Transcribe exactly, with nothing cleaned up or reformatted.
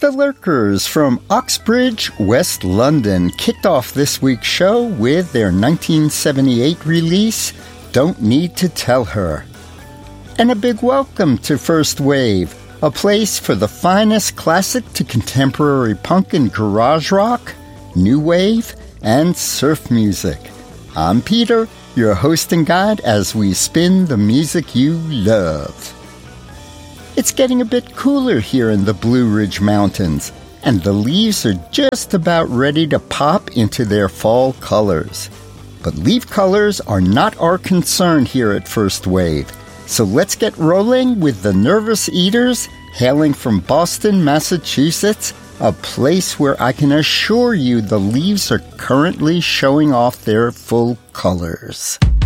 The Lurkers from Oxbridge, West London kicked off this week's show with their nineteen seventy-eight release, Don't Need to Tell Her. And a big welcome to First Wave, a place for the finest classic to contemporary punk and garage rock, new wave, and surf music. I'm Peter, your host and guide as we spin the music you love. It's getting a bit cooler here in the Blue Ridge Mountains, and the leaves are just about ready to pop into their fall colors. But leaf colors are not our concern here at First Wave, so let's get rolling with the Nervous Eaters, hailing from Boston, Massachusetts, a place where I can assure you the leaves are currently showing off their full colors.